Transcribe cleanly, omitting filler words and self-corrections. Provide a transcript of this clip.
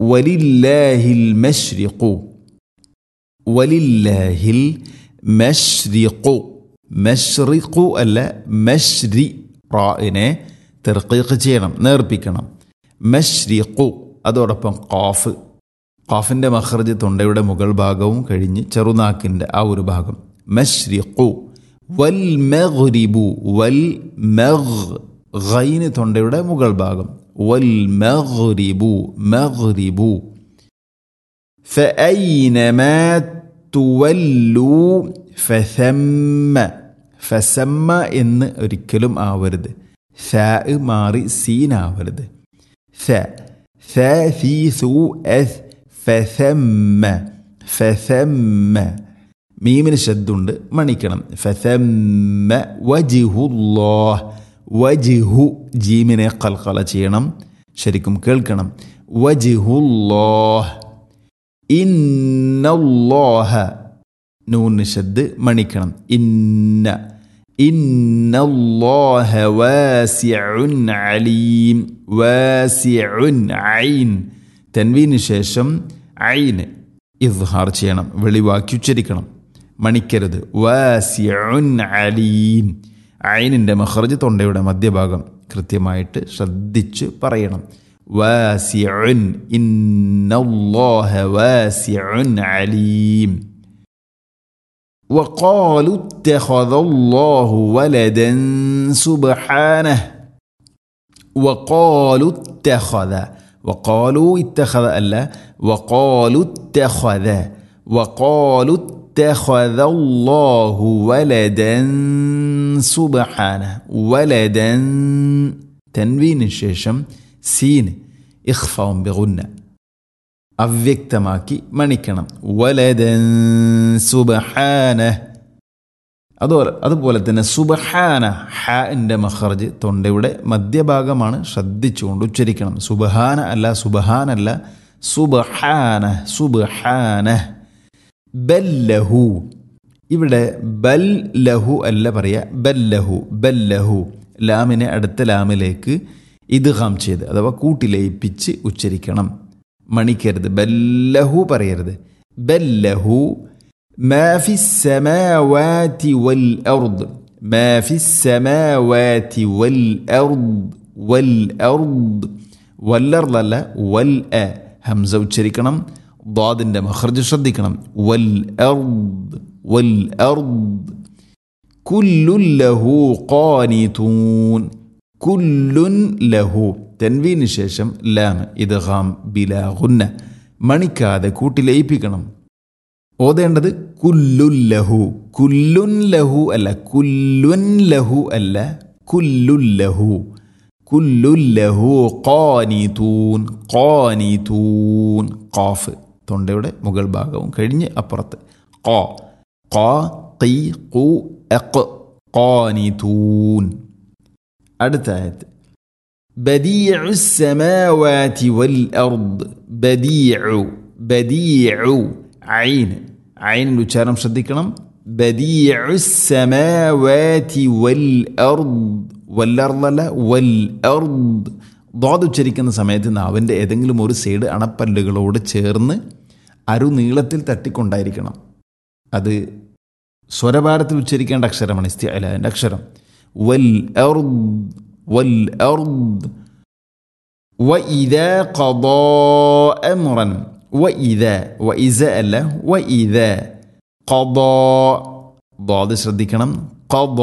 വലില്ലാഹിൽ മശ്രിഖു വലില്ലാഹിൽ മശ്രിഖു മശ്രിഖു അല്ല മശ്രി റാഇനെ തർഖീഖ് ചെയ്യണം, നേർപ്പിക്കണം. മശ്രിഖു അതോടൊപ്പം ഖാഫിൻ്റെ മഖ്റജ് തൊണ്ടയുടെ മുകൾ ഭാഗവും കഴിഞ്ഞ് ചെറുനാക്കിൻ്റെ ആ ഒരു ഭാഗം. മശ്രിഖു വൽ മഗ്രിബു വൽ ഗൈന് തൊണ്ടയുടെ മുകൾ ഭാഗം. വൽ മഗ്രിബു ഫഅയ്നമാ തുവല്ലു ഫസമ്മ എന്ന് ഒരിക്കലും ആവരുത്. ഫാ മാറി സീനാവരുത്. ഫസമ്മ മീമിന് ശദ്ദുണ്ട്, മണിക്കണം. ഫസമ്മ വജ്ഹുല്ലാഹ് വജ്ഹു ജീമിനെ ഖൽഖല ചെയ്യണം, ശരിക്കും കേൾക്കണം. വജ്ഹുല്ലാഹ് ഇന്നല്ലാഹ നൂന് ശദ്ദ് മണിക്കണം. ഇന്നല്ലാഹ വാസിഉൻ അലീം. വാസിഉൻ ഐൻ തൻവീന് ശേഷം ഐൻ ഇദ്ഹാർ ചെയ്യണം, വെളിവാക്കി ഉച്ചരിക്കണം, മണിക്കരുത്. വാസിഉൻ അലീം ഐനിൻ്റെ മഖ്റജ് തൊണ്ടയുടെ മധ്യഭാഗം കൃത്യമായിട്ട് ശ്രദ്ധിച്ച് പറയണം. വാസിഉൻ ഇന്നല്ലാഹ വാസിഉൻ അലീം. وقالوا اتخذ الله ولدا سبحانه. وقالوا اتخذ ألا وقالوا اتخذ الله ولدا سبحانه. ولدا تنوين الشيشم سين إخفاء بغنة അവ്യക്തമാക്കി മണിക്കണം. വലദൻ സുബ്ഹാന. അതുപോലെ തന്നെ സുബ്ഹാന ഹാഇൻ്റെ മഖ്റജ് തൊണ്ടയുടെ മധ്യഭാഗമാണ്, ശ്രദ്ധിച്ചുകൊണ്ട് ഉച്ചരിക്കണം. സുബ്ഹാന അല്ല സുബ്ഹാനല്ല, സുബ്ഹാന. ബല്ലഹു ഇവിടെ ബൽ ലഹു അല്ല പറയുക, ബല്ലഹു ലാമിനെ അടുത്ത ലാമിലേക്ക് ഇദ്ഗാം ചെയ്ത് അഥവാ കൂട്ടിലയിപ്പിച്ച് ഉച്ചരിക്കണം, മണിക്കരുത്. ബല്ലഹു പറയരുത്. ബല്ലഹു മാ ഫിസ്സമാവാതി വൽ അർദ്. മാ ഫിസ്സമാവാതി വൽ അർദ് വല്ലർദല്ല വൽ അ ഹംസ ഉച്ചരിക്കണം, ضادിൻ്റെ മഖ്റജ് ശ്രദ്ധിക്കണം. വൽ അർദ് കുല്ലുൻ ലഹു ഖാനിതൂൻ. കുല്ലുൻ ലഹു തൻവീന് ശേഷം ലാം ഇദ്ഗാം ബിലാ ഗുന്ന, മണിക്കാതെ കൂട്ടിലയിപ്പിക്കണം. ഓതേണ്ടത് കുല്ലുൻ ലഹു. കുല്ലുൻ ലഹു അല്ല, കുല്ലുൻ ലഹു അല്ല, കുല്ലുൻ ലഹു. കുല്ലുൻ ലഹു ഖാനിതൂൻ. ഖാനിതൂൻ ഖാഫ് തൊണ്ടയുടെ മുകൾ ഭാഗവും കഴിഞ്ഞ് അപ്പുറത്ത് ഖീ ഖു അഖ് ഖാനിതൂൻ. അടുത്ത ആയത്ത് بديع السماوات والأرض. بديع عين ഉച്ചാരണം ശ്രദ്ധിക്കണം. بديع السماوات والأرض വല്ലർദല്ല വൽ അർദ്. ضاد ഉച്ചരിക്കുന്ന സമയത്ത് നാവിൻ്റെ ഏതെങ്കിലും ഒരു സൈഡ് അണപ്പല്ലുകളോട് ചേർന്ന് അരുനീളത്തിൽ തട്ടിക്കൊണ്ടായിരിക്കണം. അത് സ്വരഭാരത്തിൽ ഉച്ചരിക്കേണ്ട അക്ഷരമാണ്, ഇസ്തിഅലാൻ്റെ അക്ഷരം. വൽ അർദ് وإذا قضى أمرا. وإذا ألا وإذا قضى ضاد ശ്രദ്ധിക്കണം. قضى